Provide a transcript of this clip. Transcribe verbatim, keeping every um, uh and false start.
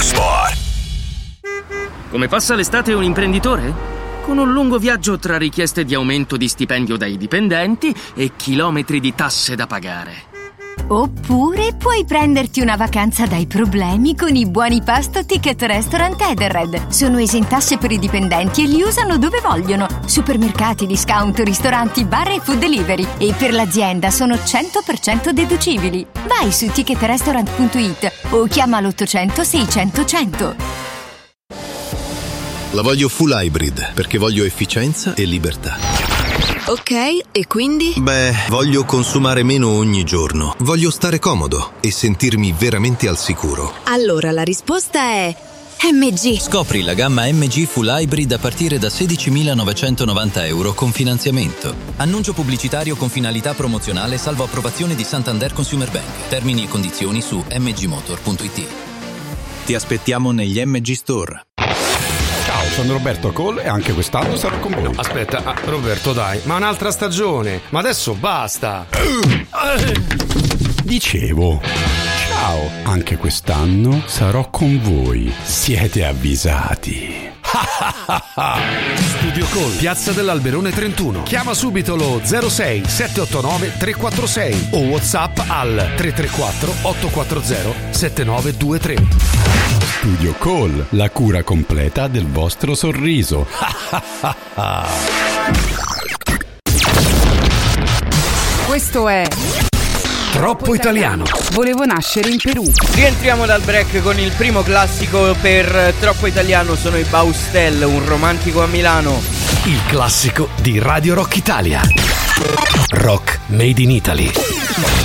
Rocksport. Come passa l'estate un imprenditore? Con un lungo viaggio tra richieste di aumento di stipendio dai dipendenti e chilometri di tasse da pagare. Oppure puoi prenderti una vacanza dai problemi con i buoni pasto Ticket Restaurant Edenred. Sono esentasse per i dipendenti e li usano dove vogliono. Supermercati, discount, ristoranti, bar e food delivery. E per l'azienda sono cento per cento deducibili. Vai su ticket restaurant punto it o chiama l'ottocento seicento cento. La voglio full hybrid perché voglio efficienza e libertà. Ok, e quindi? Beh, voglio consumare meno ogni giorno. Voglio stare comodo e sentirmi veramente al sicuro. Allora la risposta è M G. Scopri la gamma M G Full Hybrid a partire da sedicimilanovecentonovanta euro con finanziamento. Annuncio pubblicitario con finalità promozionale salvo approvazione di Santander Consumer Bank. Termini e condizioni su m g motor punto it. Ti aspettiamo negli M G Store. Ciao, sono Roberto Cole e anche quest'anno sarò con voi. Aspetta, ah, Roberto, dai, ma un'altra stagione. Ma adesso basta. Dicevo, ciao, anche quest'anno sarò con voi. Siete avvisati. Studio Call, Piazza dell'Alberone trentuno. Chiama subito lo zero sei sette otto nove tre quattro sei o WhatsApp al tre tre quattro otto quattro zero sette nove due tre. Studio Call, la cura completa del vostro sorriso. Questo è Troppo Italiano. Volevo nascere in Perù. Rientriamo dal break con il primo classico per Troppo Italiano. Sono i Baustelle, un romantico a Milano. Il classico di Radio Rock Italia. Rock Made in Italy.